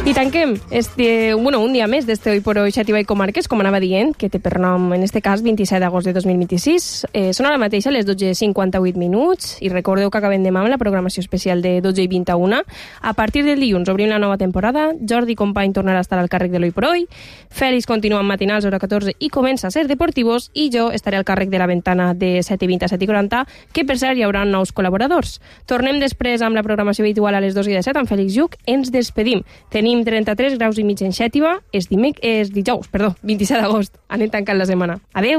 I tanquem un dia més d'este Hoy por Hoy Xàtiva i Comarques, com anava dient, que té per nom, en este cas, 27 d'agost de 2026. Són ara mateix a les 12:58 minuts i recordeu que acabem demà amb la programació especial de 12:21. A partir del dilluns obrim la nova temporada. Jordi Company tornarà a estar al càrrec de l'Hoy por Hoy. Fèlix continua amb matinals, hora 14, i comença a ser Deportivos, i jo estaré al càrrec de la ventana de 7:20 a 7:40, que per cert hi haurà nous col·laboradors. Tornem després amb la programació habitual a les 2:17 amb Fèlix Lluc. Ens despedim. Tenim 33 graus i mig en Xàtiva. És dijous, 27 d'agost. Anem tancant la setmana. Adeu!